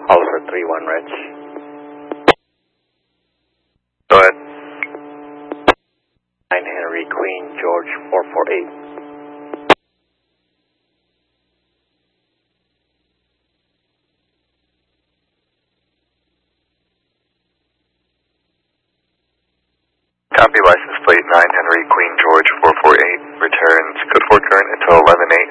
Alpha 31 Reg. Go ahead. 9 Henry Queen George 448. Copy license plate 9 Henry Queen George 448. Returns code 4 current until 11-8.